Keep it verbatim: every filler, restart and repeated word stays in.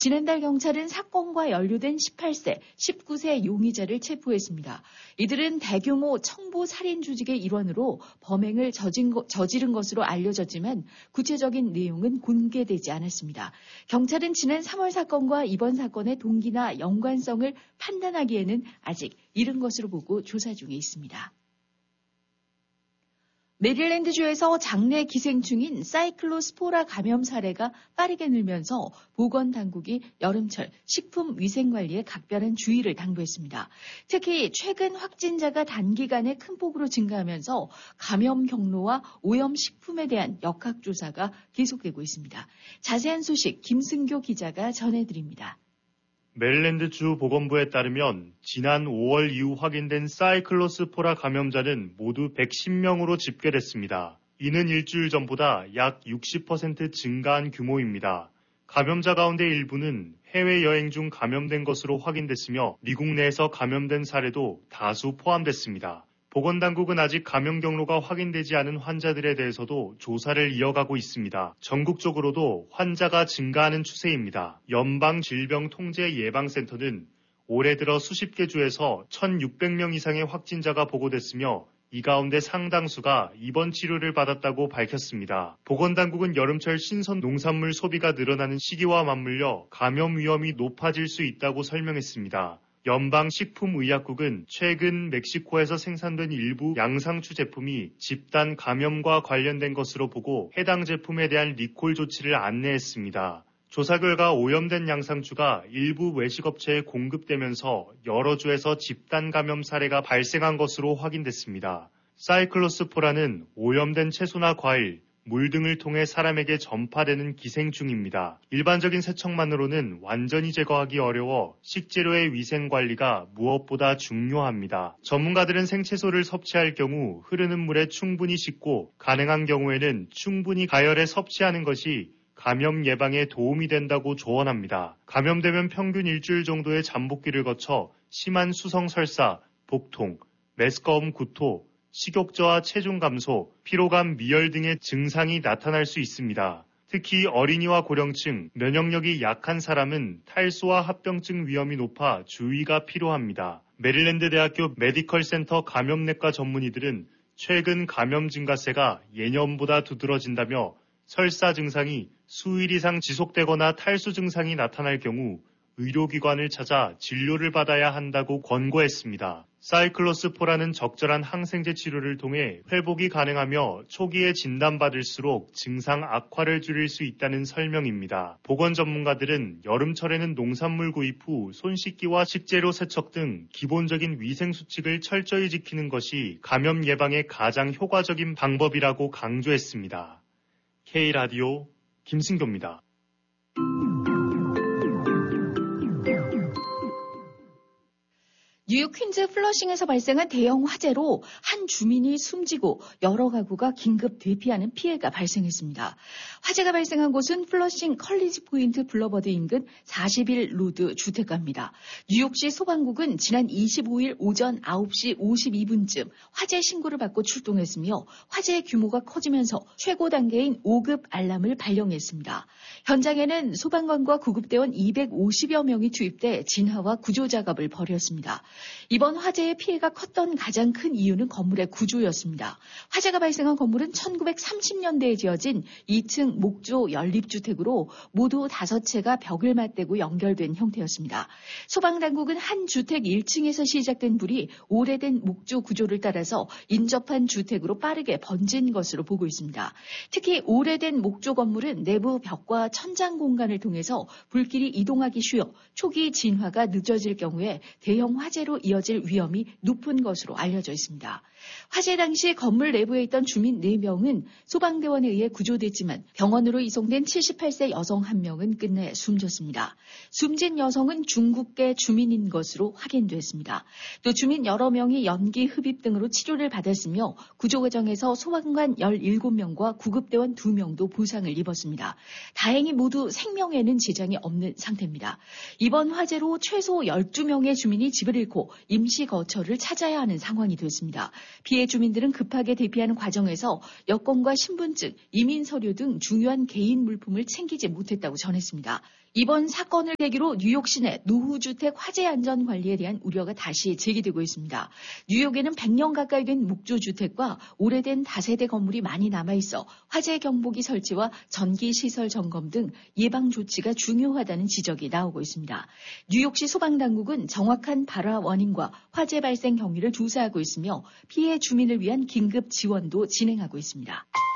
지난달 경찰은 사건과 연루된 십팔 세, 십구 세 용의자를 체포했습니다. 이들은 대규모 청부 살인 조직의 일원으로 범행을 저진 거, 저지른 것으로 알려졌지만 구체적인 내용은 공개되지 않았습니다. 경찰은 지난 삼월 사건과 이번 사건의 동기나 연관성을 판단하기에는 아직 이른 것으로 보고 조사 중에 있습니다. 메릴랜드주에서 장내 기생충인 사이클로스포라 감염 사례가 빠르게 늘면서 보건당국이 여름철 식품위생관리에 각별한 주의를 당부했습니다. 특히 최근 확진자가 단기간에 큰 폭으로 증가하면서 감염 경로와 오염 식품에 대한 역학조사가 계속되고 있습니다. 자세한 소식 김승교 기자가 전해드립니다. 메릴랜드주 보건부에 따르면 지난 오월 이후 확인된 사이클로스포라 감염자는 모두 백십 명으로 집계됐습니다. 이는 일주일 전보다 약 육십 퍼센트 증가한 규모입니다. 감염자 가운데 일부는 해외여행 중 감염된 것으로 확인됐으며 미국 내에서 감염된 사례도 다수 포함됐습니다. 보건당국은 아직 감염 경로가 확인되지 않은 환자들에 대해서도 조사를 이어가고 있습니다. 전국적으로도 환자가 증가하는 추세입니다. 연방질병통제예방센터는 올해 들어 수십 개 주에서 천육백 명 이상의 확진자가 보고됐으며 이 가운데 상당수가 입원 치료를 받았다고 밝혔습니다. 보건당국은 여름철 신선 농산물 소비가 늘어나는 시기와 맞물려 감염 위험이 높아질 수 있다고 설명했습니다. 연방식품의약국은 최근 멕시코에서 생산된 일부 양상추 제품이 집단 감염과 관련된 것으로 보고 해당 제품에 대한 리콜 조치를 안내했습니다. 조사 결과 오염된 양상추가 일부 외식업체에 공급되면서 여러 주에서 집단 감염 사례가 발생한 것으로 확인됐습니다. 사이클로스포라는 오염된 채소나 과일, 물 등을 통해 사람에게 전파되는 기생충입니다. 일반적인 세척만으로는 완전히 제거하기 어려워 식재료의 위생 관리가 무엇보다 중요합니다. 전문가들은 생채소를 섭취할 경우 흐르는 물에 충분히 씻고 가능한 경우에는 충분히 가열해 섭취하는 것이 감염 예방에 도움이 된다고 조언합니다. 감염되면 평균 일주일 정도의 잠복기를 거쳐 심한 수성 설사, 복통, 메스꺼움 구토, 식욕저하 체중 감소, 피로감, 미열 등의 증상이 나타날 수 있습니다. 특히 어린이와 고령층, 면역력이 약한 사람은 탈수와 합병증 위험이 높아 주의가 필요합니다. 메릴랜드 대학교 메디컬 센터 감염내과 전문의들은 최근 감염 증가세가 예년보다 두드러진다며 설사 증상이 수일 이상 지속되거나 탈수 증상이 나타날 경우 의료기관을 찾아 진료를 받아야 한다고 권고했습니다. 사이클로스포라는 적절한 항생제 치료를 통해 회복이 가능하며 초기에 진단받을수록 증상 악화를 줄일 수 있다는 설명입니다. 보건 전문가들은 여름철에는 농산물 구입 후 손 씻기와 식재료 세척 등 기본적인 위생 수칙을 철저히 지키는 것이 감염 예방에 가장 효과적인 방법이라고 강조했습니다. K라디오 김승교입니다. 뉴욕 퀸즈 플러싱에서 발생한 대형 화재로 한 주민이 숨지고 여러 가구가 긴급 대피하는 피해가 발생했습니다. 화재가 발생한 곳은 플러싱 컬리지 포인트 블러버드 인근 사십일 로드 주택가입니다. 뉴욕시 소방국은 지난 이십오일 오전 아홉 시 오십이 분쯤 화재 신고를 받고 출동했으며 화재의 규모가 커지면서 최고 단계인 오 급 알람을 발령했습니다. 현장에는 소방관과 구급대원 이백오십여 명이 투입돼 진화와 구조 작업을 벌였습니다. 이번 화재의 피해가 컸던 가장 큰 이유는 건물의 구조였습니다. 화재가 발생한 건물은 천구백삼십 년대에 지어진 이 층 목조 연립주택으로 모두 다섯 채가 벽을 맞대고 연결된 형태였습니다. 소방당국은 한 주택 일 층에서 시작된 불이 오래된 목조 구조를 따라서 인접한 주택으로 빠르게 번진 것으로 보고 있습니다. 특히 오래된 목조 건물은 내부 벽과 천장 공간을 통해서 불길이 이동하기 쉬워 초기 진화가 늦어질 경우에 대형 화재로 이어질 위험이 높은 것으로 알려져 있습니다. 화재 당시 건물 내부에 있던 주민 네 명은 소방대원에 의해 구조됐지만 병원으로 이송된 칠십팔 세 여성 한 명은 끝내 숨졌습니다. 숨진 여성은 중국계 주민인 것으로 확인됐습니다. 또 주민 여러 명이 연기 흡입 등으로 치료를 받았으며 구조 과정에서 소방관 열일곱 명과 구급대원 두 명도 부상을 입었습니다. 다행히 모두 생명에는 지장이 없는 상태입니다. 이번 화재로 최소 열두 명의 주민이 집을 잃고 임시 거처를 찾아야 하는 상황이 됐습니다. 피해 주민들은 급하게 대피하는 과정에서 여권과 신분증, 이민 서류 등 중요한 개인 물품을 챙기지 못했다고 전했습니다. 이번 사건을 계기로 뉴욕 시내 노후주택 화재 안전 관리에 대한 우려가 다시 제기되고 있습니다. 뉴욕에는 백 년 가까이 된 목조주택과 오래된 다세대 건물이 많이 남아있어 화재 경보기 설치와 전기시설 점검 등 예방 조치가 중요하다는 지적이 나오고 있습니다. 뉴욕시 소방당국은 정확한 발화 원인과 화재 발생 경위를 조사하고 있으며 피해 주민을 위한 긴급 지원도 진행하고 있습니다.